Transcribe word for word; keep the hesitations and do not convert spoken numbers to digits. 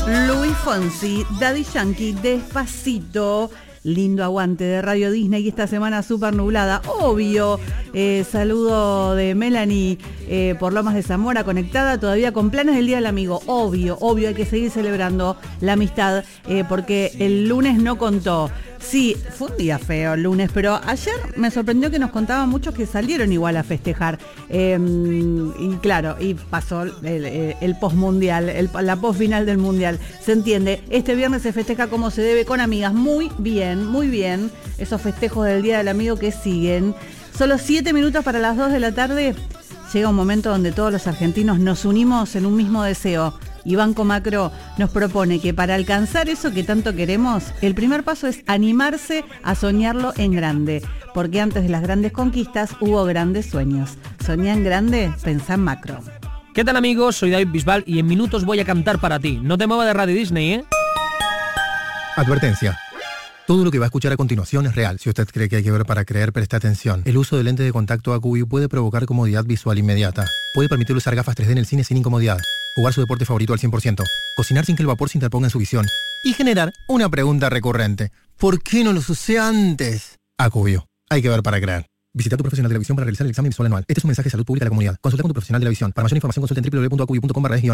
Luis Fonsi, Daddy Yankee, Despacito. Lindo aguante de Radio Disney y esta semana súper nublada, obvio. Eh, saludo de Melanie eh, por Lomas de Zamora, conectada todavía con planes del Día del Amigo. Obvio, obvio, hay que seguir celebrando la amistad eh, porque el lunes no contó. Sí, fue un día feo el lunes, pero ayer me sorprendió que nos contaban muchos que salieron igual a festejar. Eh, y claro, y pasó el, el, el post-mundial, el, la post-final del mundial. Se entiende, este viernes se festeja como se debe con amigas. Muy bien, muy bien. Esos festejos del Día del Amigo que siguen. Solo siete minutos para las dos de la tarde. Llega un momento donde todos los argentinos nos unimos en un mismo deseo. Y Banco Macro nos propone que para alcanzar eso que tanto queremos, el primer paso es animarse a soñarlo en grande, porque antes de las grandes conquistas hubo grandes sueños. Soñá en grande, pensá en macro. ¿Qué tal, amigos? Soy David Bisbal y en minutos voy a cantar para ti. No te muevas de Radio Disney, ¿eh? Advertencia. Todo lo que va a escuchar a continuación es real. Si usted cree que hay que ver para creer, preste atención. El uso de lente de contacto A Q V puede provocar comodidad visual inmediata. Puede permitir usar gafas tres D en el cine sin incomodidad. Jugar su deporte favorito al cien por ciento. Cocinar sin que el vapor se interponga en su visión. Y generar una pregunta recurrente. ¿Por qué no los usé antes? A Q V. Hay que ver para creer. Visita a tu profesional de la visión para realizar el examen visual anual. Este es un mensaje de salud pública de la comunidad. Consulta con tu profesional de la visión. Para mayor información consulta en doble u doble u doble u punto a q v punto com barra